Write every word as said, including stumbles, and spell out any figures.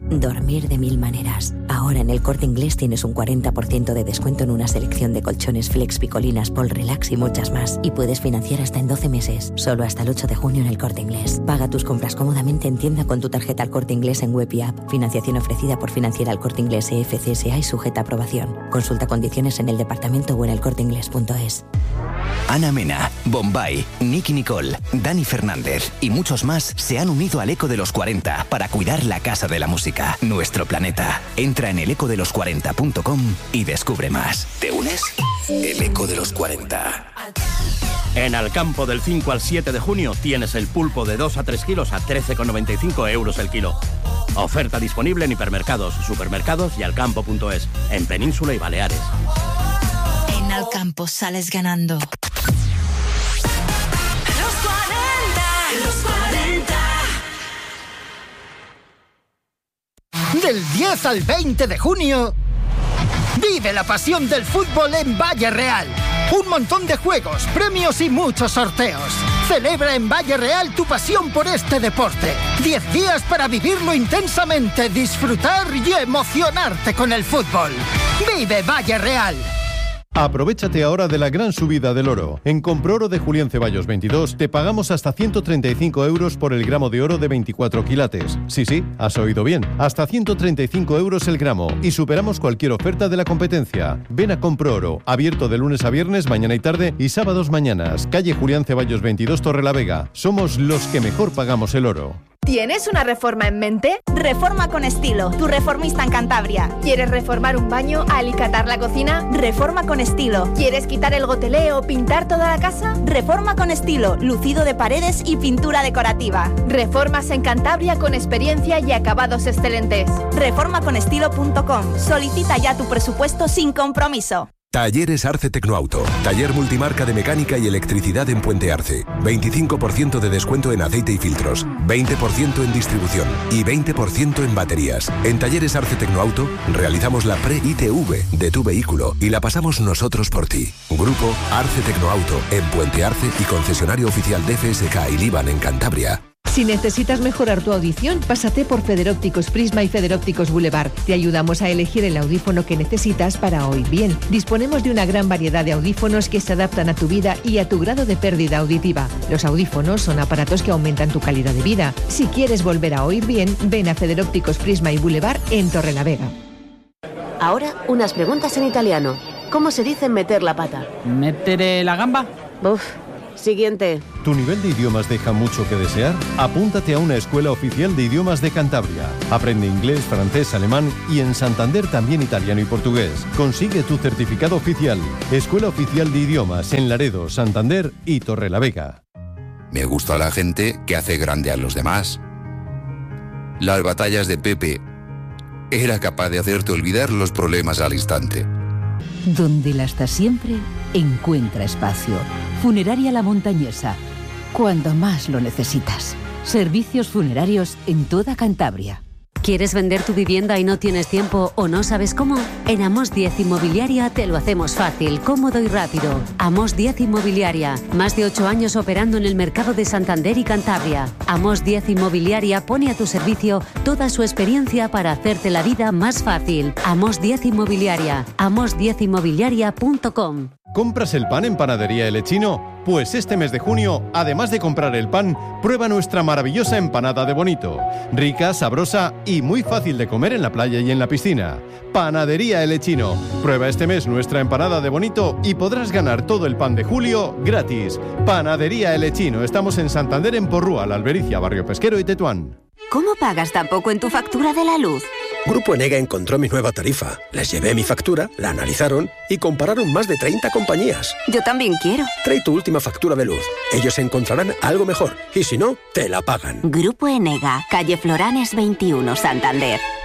Dormir de mil maneras. Ahora en el Corte Inglés tienes un cuarenta por ciento de descuento en una selección de colchones Flex, Picolinas, Pol Relax y muchas más. Y puedes financiar hasta en doce meses. Solo hasta el ocho de junio en el Corte Inglés. Paga tus compras cómodamente en tienda con tu tarjeta El Corte Inglés en web y app. Financiación ofrecida por Financiera El Corte Inglés E F C S A y sujeta a aprobación. Consulta condiciones en el departamento o en elcorteinglés punto es. Ana Mena, Bombay, Nicky Nicole, Dani Fernández y muchos más se han unido al Eco de los cuarenta para cuidar la casa de la música, nuestro planeta. Entra en el eco de los cuarenta punto com y descubre más. ¿Te unes? El Eco de los cuarenta. En Alcampo del cinco al siete de junio tienes el pulpo de dos a tres kilos a trece con noventa y cinco euros el kilo. Oferta disponible en hipermercados, supermercados y alcampo punto es, en Península y Baleares. En Alcampo sales ganando. Los cuarenta, los cuarenta. Del diez al veinte de junio, vive la pasión del fútbol en Valle Real. Un montón de juegos, premios y muchos sorteos. Celebra en Valle Real tu pasión por este deporte. Diez días para vivirlo intensamente, disfrutar y emocionarte con el fútbol. ¡Vive Valle Real! Aprovechate ahora de la gran subida del oro. En Comproro de Julián Ceballos veintidós te pagamos hasta ciento treinta y cinco euros por el gramo de oro de veinticuatro quilates. Sí, sí, has oído bien. Hasta ciento treinta y cinco euros el gramo. Y superamos cualquier oferta de la competencia. Ven a Comproro. Abierto de lunes a viernes, mañana y tarde y sábados mañanas. Calle Julián Ceballos veintidós, Torrelavega. Somos los que mejor pagamos el oro. ¿Tienes una reforma en mente? Reforma con estilo, tu reformista en Cantabria. ¿Quieres reformar un baño, alicatar la cocina? Reforma con estilo. ¿Quieres quitar el goteleo o pintar toda la casa? Reforma con estilo, lucido de paredes y pintura decorativa. Reformas en Cantabria con experiencia y acabados excelentes. reforma con estilo punto com. Solicita ya tu presupuesto sin compromiso. Talleres Arce Tecnoauto, taller multimarca de mecánica y electricidad en Puente Arce. veinticinco por ciento de descuento en aceite y filtros, veinte por ciento en distribución y veinte por ciento en baterías. En Talleres Arce Tecnoauto realizamos la pre-I T V de tu vehículo y la pasamos nosotros por ti. Grupo Arce Tecnoauto en Puente Arce y concesionario oficial de F S K y Liban en Cantabria. Si necesitas mejorar tu audición, pásate por Federópticos Prisma y Federópticos Boulevard. Te ayudamos a elegir el audífono que necesitas para oír bien. Disponemos de una gran variedad de audífonos que se adaptan a tu vida y a tu grado de pérdida auditiva. Los audífonos son aparatos que aumentan tu calidad de vida. Si quieres volver a oír bien, ven a Federópticos Prisma y Boulevard en Torrelavega. Ahora, unas preguntas en italiano. ¿Cómo se dice meter la pata? ¿Mettere la gamba? Uf. Siguiente. ¿Tu nivel de idiomas deja mucho que desear? Apúntate a una escuela oficial de idiomas de Cantabria. Aprende inglés, francés, alemán y en Santander también italiano y portugués. Consigue tu certificado oficial. Escuela Oficial de Idiomas en Laredo, Santander y Torrelavega. Me gusta la gente que hace grande a los demás. Las batallas de Pepe era capaz de hacerte olvidar los problemas al instante. Donde la está siempre, encuentra espacio. Funeraria La Montañesa. Cuando más lo necesitas. Servicios funerarios en toda Cantabria. ¿Quieres vender tu vivienda y no tienes tiempo o no sabes cómo? En Amos diez Inmobiliaria te lo hacemos fácil, cómodo y rápido. Amos diez Inmobiliaria, más de ocho años operando en el mercado de Santander y Cantabria. Amos diez Inmobiliaria pone a tu servicio toda su experiencia para hacerte la vida más fácil. Amos diez Inmobiliaria, amos diez inmobiliaria punto com. ¿Compras el pan en Panadería El Echino? Pues este mes de junio, además de comprar el pan, prueba nuestra maravillosa empanada de Bonito. Rica, sabrosa y muy fácil de comer en la playa y en la piscina. Panadería El Echino. Prueba este mes nuestra empanada de Bonito y podrás ganar todo el pan de julio gratis. Panadería El Echino. Estamos en Santander, en Porrúa, La Albericia, Barrio Pesquero y Tetuán. ¿Cómo pagas tan poco en tu factura de la luz? Grupo Enega encontró mi nueva tarifa. Les llevé mi factura, la analizaron y compararon más de treinta compañías. Yo también quiero. Trae tu última factura de luz. Ellos encontrarán algo mejor y si no, te la pagan. Grupo Enega, calle Floranes veintiuno, Santander.